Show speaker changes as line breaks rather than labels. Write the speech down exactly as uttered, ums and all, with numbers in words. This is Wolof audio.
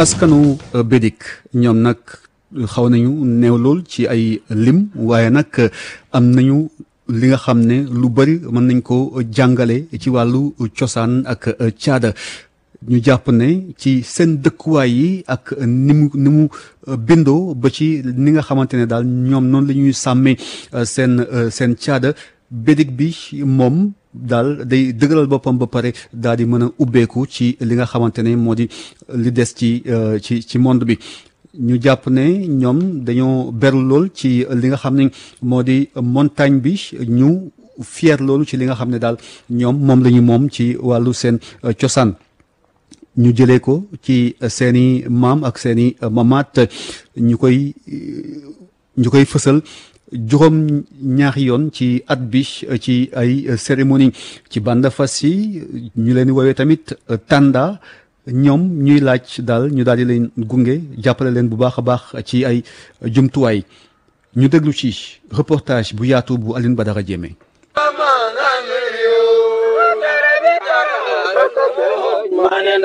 askanu Bédik ñoom nag xaw nañu néew lool ci ay lim waaye nag am nañu li nga xam ne lu bari mën nañ ko jàngale ci wàllu cosaan ak caada ñu jàpp ne ci seen dëkkuwaay yi ak ni mu ni mu bindoo ba ci ni nga xamante ne daal ñoom noonu la ñuy sàmmee seen seen caada Bédik bi moom daal day dëgëral boppam ba pare daal di mën a ubbeeku ci li nga xamante ne moo di li des ci ci ci monde bi ñu jàpp ne ñoom dañoo beru lool ci li nga xam ne moo di montagne bi ñu fier loolu ci li nga xam ne daal ñoom moom la ñu moom ci wàllu seen cosaan ñu jëlee ko ci seeni maam ak seeni mamaat ñu koy ñu koy fësal juróom ñaari yoon ci at bi ci ay cérémonie ci banda fas yi ñu leen di woowee tamit tanda ñoom ñuy laaj daal ñu daal di leen gunge jàppale leen bu baax a baax ci ay jumtuwaay ñu déglu ci reportage bu yaatu bu Alioune Badara Diémé